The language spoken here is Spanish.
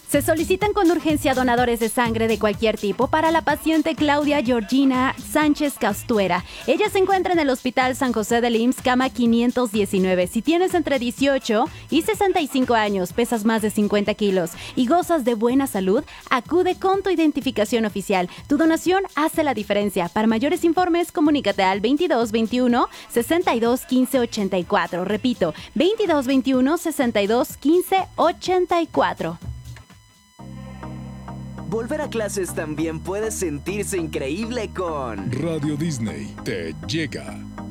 Se solicitan con urgencia donadores de sangre de cualquier tipo para la paciente Claudia Georgina Sánchez Castuera. Ella se encuentra en el Hospital San José del IMSS, cama 519. Si tienes entre 18 y 65 años, pesas más de 50 kilos y gozas de buena salud, acude con tu identificación oficial. Tu donación hace la diferencia. Para mayores informes, comunícate al 2221 62 15 84. Repito, 2221 62 15 84. Volver a clases también puede sentirse increíble con Radio Disney te llega.